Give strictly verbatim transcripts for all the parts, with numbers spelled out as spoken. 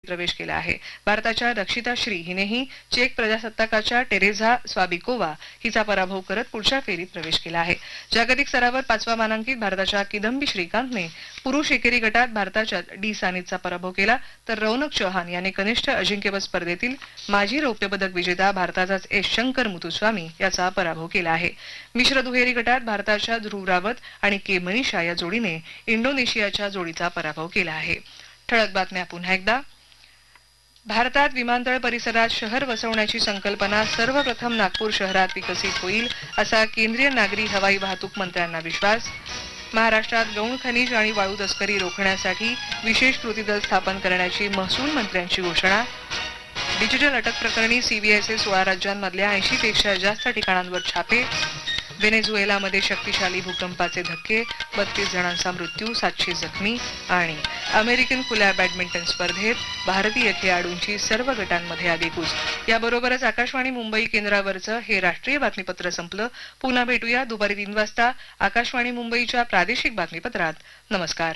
प्रवेश केला आहे. भारताच्या रक्षिता श्री हिनेही चेक प्रजासत्ताकाच्या टेरेझा स्वाबिकोवा हिचा पराभव करत पुढच्या फेरीत प्रवेश केला आहे. जागतिक स्तरावर पाचवा मानांकित भारताच्या किदंबी श्रीकांतने पुरुष एकेरी गटात भारताच्या डी सानितचा पराभव केला, तर रौनक चौहान याने कनिष्ठ अजिंक्यपद स्पर्धेतील माजी रौप्य पदक विजेता भारताचाच एस शंकर मुथुस्वामी याचा पराभव केला आहे. मिश्र दुहेरी गटात भारताच्या ध्रुव रावत आणि के मनीषा या जोडीने इंडोनेशियाच्या जोडीचा पराभव केला आहे. ठळक बातम्या पुन्हा एकदा. भारतात विमानतळ परिसरात शहर वसवण्याची संकल्पना सर्वप्रथम नागपूर शहरात विकसित होईल असा केंद्रीय नागरी हवाई वाहतूक मंत्र्यांना विश्वास. महाराष्ट्रात गौण खनिज आणि वाळू तस्करी रोखण्यासाठी विशेष कृती दल स्थापन करण्याची महसूल मंत्र्यांची घोषणा. डिजिटल अटक प्रकरणी सीबीआयचे सोळा राज्यांमधल्या ऐंशी पेक्षा जास्त ठिकाणांवर छापे. व्हेनेझुएलामध्ये शक्तिशाली भूकंपाचे धक्के, बत्तीस जणांचा मृत्यू, सातशे जखमी. आणि अमेरिकन खुल्या बॅडमिंटन स्पर्धेत भारतीय खेळाडूंची सर्व गटांमध्ये आगेकूच. याबरोबरच आकाशवाणी मुंबई केंद्रावरचं हे राष्ट्रीय बातमीपत्र संपलं. पुन्हा भेटूया दुपारी तीन वाजता आकाशवाणी मुंबईच्या प्रादेशिक बातमीपत्रात. नमस्कार.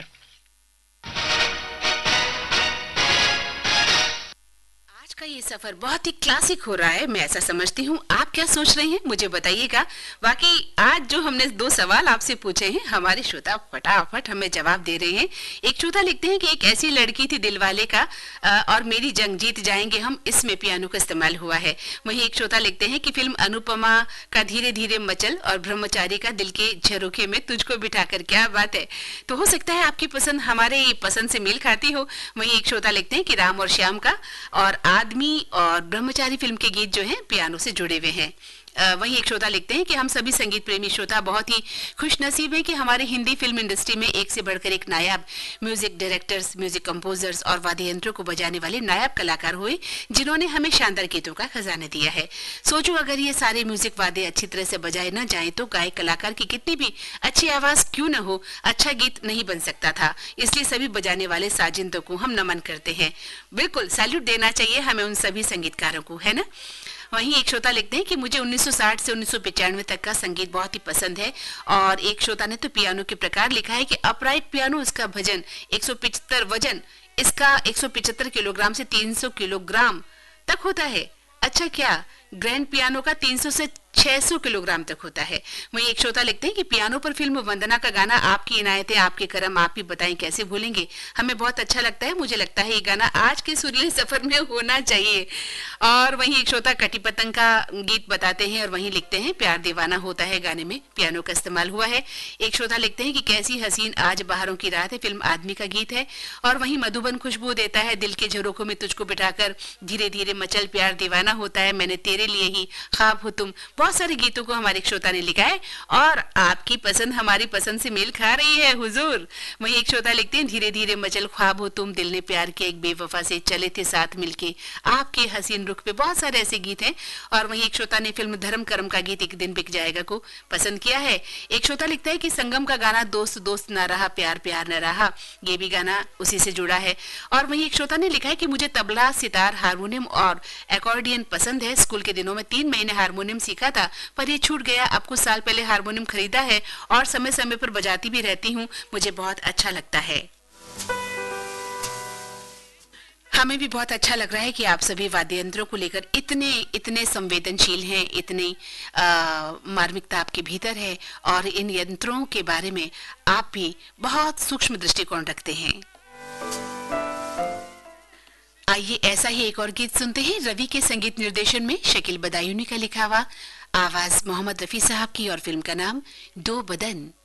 का ये सफर बहुत ही क्लासिक हो रहा है, मैं ऐसा समझती हूँ. आप क्या सोच रहे हैं मुझे बताइएगा. वाकई आज जो हमने दो सवाल आपसे पूछे हैं, हमारे श्रोता फटाफट हमें जवाब दे रहे हैं. एक श्रोता लिखते हैं कि एक ऐसी लड़की थी दिलवाले का और मेरी जंग जीत जाएंगे हम, इसमें पियानो का इस्तेमाल हुआ है. वहीं एक श्रोता लिखते हैं कि फिल्म अनुपमा का धीरे धीरे मचल और ब्रह्मचारी का दिल के झरोखे में तुझको बिठाकर. क्या बात है. तो हो सकता है आपकी पसंद हमारे पसंद से मेल खाती हो. वहीं एक श्रोता लिखते हैं कि राम और श्याम का और आदमी और ब्रह्मचारी फिल्म के गीत जो हैं पियानो से जुड़े हुए हैं. वहीं एक श्रोता लिखते हैं कि हम सभी संगीत प्रेमी श्रोता बहुत ही खुश नसीब हैं कि हमारे हिंदी फिल्म इंडस्ट्री में एक से बढ़कर एक नायाब म्यूजिक डायरेक्टर्स, म्यूजिक कंपोजर्स और वाद्य यंत्रों को बजाने वाले नायाब कलाकार हुए, जिन्होंने हमें शानदार गीतों का खजाना दिया है. सोचो अगर ये सारे म्यूजिक वाद्य अच्छी तरह से बजाए न जाए तो गायक कलाकार की कितनी भी अच्छी आवाज क्यों न हो, अच्छा गीत नहीं बन सकता था. इसलिए सभी बजाने वाले साजिंदों को हम नमन करते हैं. बिल्कुल सैल्यूट देना चाहिए हमें उन सभी संगीतकारों को, है ना. वहीं एक श्रोता लिखते हैं कि मुझे उन्नीस सौ साठ से उन्नीस सौ पचानवे तक का संगीत बहुत ही पसंद है. और एक श्रोता ने तो पियानो के प्रकार लिखा है कि अपराइट पियानो, इसका भजन एक सौ पिचहत्तर वजन इसका एक सौ पिचहत्तर किलोग्राम से तीन सौ किलोग्राम तक होता है. अच्छा, क्या ग्रैंड पियानो का तीन सौ से छह सौ किलोग्राम तक होता है. वहीं एक श्रोता लिखते हैं कि पियानो पर फिल्म वंदना का गाना आपकी इनायतें आपके करम, आप ही बताएं कैसे भूलेंगे. हमें बहुत अच्छा लगता है. मुझे लगता है ये गाना आज के सुरीले सफर में होना चाहिए. और वहीं एक श्रोता कटी पतंग का गीत बताते हैं और वहीं लिखते हैं प्यार दीवाना होता है गाने में पियानो का इस्तेमाल हुआ है. एक श्रोता लिखते हैं कि कैसी हसीन आज बहारों की रात है, फिल्म आदमी का गीत है. और वहीं मधुबन खुशबू देता है दिल के झरोखों में तुझको बिठाकर, धीरे धीरे मचल, प्यार दीवाना होता है, मैंने तेरे लिए ही, ख्वाब हो तुम. बहुत सारे गीतों को हमारे श्रोता ने लिखा है और आपकी पसंद हमारी पसंद से मेल खा रही है हुजूर. वहीं एक श्रोता लिखते हैं धीरे धीरे मचल, ख्वाब हो तुम, दिल ने प्यार किया एक बेवफा से, चले थे साथ मिलके, आपके हसीन रुख पे. बहुत सारे ऐसे गीत हैं. और वहीं एक श्रोता ने फिल्म धर्म कर्म का गीत एक दिन बिक जाएगा को पसंद किया है. एक श्रोता लिखता है कि संगम का गाना दोस्त दोस्त ना रहा, प्यार प्यार न रहा, ये भी गाना उसी से जुड़ा है. और वहीं एक श्रोता ने लिखा है कि मुझे तबला, सितार, हारमोनियम और एकॉर्डियन पसंद है. स्कूल के दिनों में तीन महीने हारमोनियम सीखा था पर ये छूट गया. अब कुछ साल पहले हारमोनियम खरीदा है और समय समय पर बजाती भी रहती हूँ. मुझे बहुत अच्छा लगता है. हमें भी बहुत अच्छा लग रहा है कि आप सभी वाद्य यंत्रों को लेकर इतने इतने संवेदनशील हैं, इतनी मार्मिकता आपके भीतर है और इन यंत्रों के बारे में आप भी बहुत सूक्ष्म दृष्टिकोण रखते हैं. आइए ऐसा ही एक और गीत सुनते हैं. रवि के संगीत निर्देशन में शकील बदायूनी का लिखा हुआ, आवाज मोहम्मद रफी साहब की और फिल्म का नाम दो बदन.